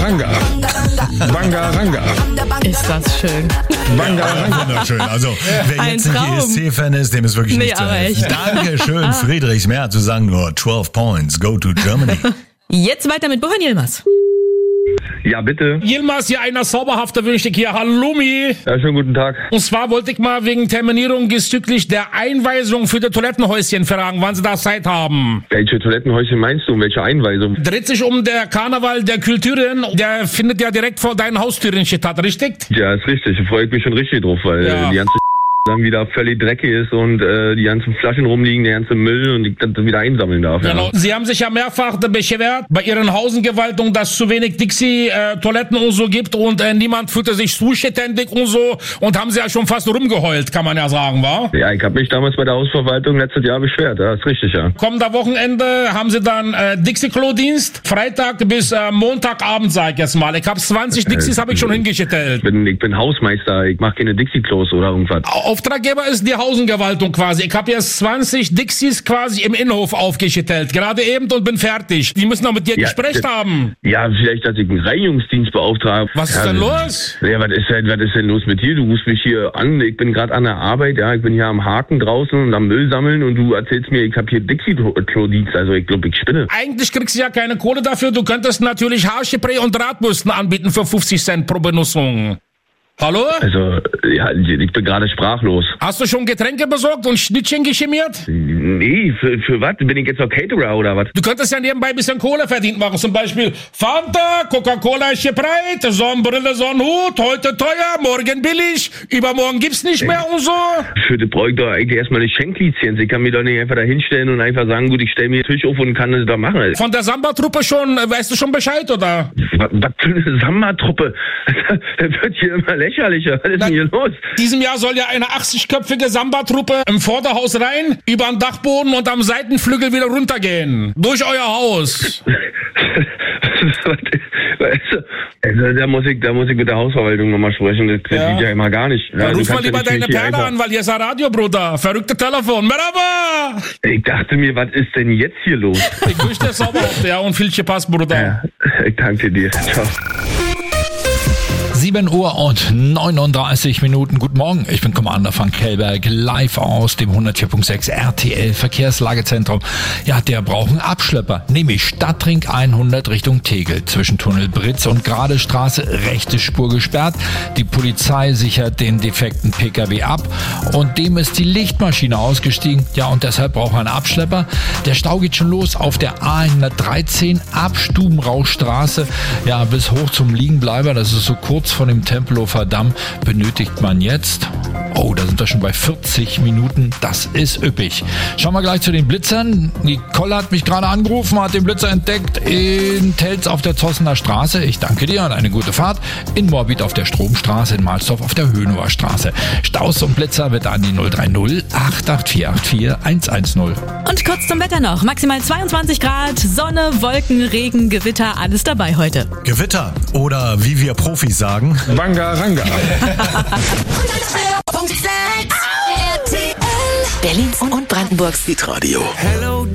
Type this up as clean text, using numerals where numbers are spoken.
Ranga. Banga Ranga. Ist das schön. Banga Ranga. Wunderschön. Also, wer Ein jetzt nicht Traum. ESC-Fan ist, dem ist wirklich Nee, nicht zu aber helfen. echt. Dankeschön, Friedrichs. Mehr zu sagen nur 12 Points. Go to Germany. Jetzt weiter mit Bohan Yilmaz. Ja, bitte. Yilmaz, hier einer Zauberhafter wünsche ich hier. Halloumi. Ja, schönen guten Tag. Und zwar wollte ich mal wegen Terminierung bezüglich der Einweisung für die Toilettenhäuschen fragen, wann Sie da Zeit haben. Welche Toilettenhäuschen meinst du? Welche Einweisung? Dreht sich um der Karneval der Kulturen. Der findet ja direkt vor deinen Haustüren statt, richtig? Ja, ist richtig. Da freue ich mich schon richtig drauf, weil Ja. die ganze dann wieder völlig dreckig ist und die ganzen Flaschen rumliegen, der ganze Müll und ich das wieder einsammeln darf. Genau. Sie haben sich ja mehrfach beschwert bei Ihren Hausengewaltungen, dass es zu wenig Dixie-Toiletten und so gibt und niemand fühlte sich zuständig und so und haben Sie ja schon fast rumgeheult, kann man ja sagen, wa? Ja, ich habe mich damals bei der Hausverwaltung letztes Jahr beschwert. Ja, ist richtig, ja. Kommender Wochenende haben Sie dann Dixie-Klo-Dienst, Freitag bis Montagabend, sag ich jetzt mal. Ich habe 20 Dixies habe ich schon hingestellt. Ich bin Hausmeister, ich mache keine Dixie-Klos oder irgendwas. Auftraggeber ist die Hausengewaltung quasi. Ich habe jetzt 20 Dixies quasi im Innenhof aufgestellt, gerade eben und bin fertig. Die müssen auch mit dir Ja, Gespräch das- haben. Ja, vielleicht, dass ich einen Reinigungsdienst beauftrage. Was ist ja, denn los? Ja, was ist denn los mit dir? Du rufst mich hier an, ich bin gerade an der Arbeit, ja, ich bin hier am Haken draußen und am Müll sammeln und du erzählst mir, ich habe hier Dixie-Klo-Dienst, also ich glaube, ich spinne. Eigentlich kriegst du ja keine Kohle dafür. Du könntest natürlich Haarspray und Drahtbürsten anbieten für 50 Cent pro Benutzung. Hallo? Also, ja, ich bin gerade sprachlos. Hast du schon Getränke besorgt und Schnittchen geschmiert? Nee, für was? Bin ich jetzt noch Caterer oder was? Du könntest ja nebenbei ein bisschen Kohle verdient machen. Zum Beispiel Fanta, Coca-Cola ist gebreit, Sonnenbrille, Sonnenhut, heute teuer, morgen billig, übermorgen gibt's nicht mehr und so. Für das brauche ich doch eigentlich erstmal eine Schenklizenz. Ich kann mich doch nicht einfach da hinstellen und einfach sagen, gut, ich stelle mir den Tisch auf und kann das da machen. Von der Samba-Truppe schon, weißt du schon Bescheid, oder? Was für eine Samba-Truppe? Das wird hier immer lächerlicher. Was ist denn hier los? Diesem Jahr soll ja eine 80-köpfige Samba-Truppe im Vorderhaus rein, über den Dachboden und am Seitenflügel wieder runtergehen. Durch euer Haus. Also, da muss ich mit der Hausverwaltung nochmal sprechen. Das Ja. geht ja immer gar nicht. Dann du ruf mal kannst ja lieber nicht deine mich hier Perle einfach- an, weil hier ist ein Radio, Bruder. Verrückte Telefon. Merhaba! Ich dachte mir, was ist denn jetzt hier los? Ich wünsche dir Zauberhaft, ja, und viel Spaß, Bruder. Ja, ich danke dir. Ciao. 7 Uhr und 39 Minuten. Guten Morgen, ich bin Commander von Kellberg, live aus dem 104.6 RTL Verkehrslagezentrum. Ja, der braucht einen Abschlepper, nämlich Stadtring 100 Richtung Tegel. Zwischen Tunnel Britz und Gerade Straße, rechte Spur gesperrt. Die Polizei sichert den defekten PKW ab und dem ist die Lichtmaschine ausgestiegen. Ja, und deshalb braucht er einen Abschlepper. Der Stau geht schon los auf der A113 ab Stubenrauchstraße, ja, bis hoch zum Liegenbleiber. Das ist so kurz von dem Tempelhofer Damm, benötigt man jetzt. Oh, da sind wir schon bei 40 Minuten. Das ist üppig. Schauen wir gleich zu den Blitzern. Nicole hat mich gerade angerufen, hat den Blitzer entdeckt in Telz auf der Zossener Straße. Ich danke dir und eine gute Fahrt. In Moabit auf der Stromstraße, in Mahlsdorf auf der Höhenower Straße. Staus und Blitzer wird an die 030 88484 110. Und kurz zum Wetter noch. Maximal 22 Grad, Sonne, Wolken, Regen, Gewitter, alles dabei heute. Gewitter oder wie wir Profis sagen, Banga Ranga. Berlins und Brandenburgs Hitradio.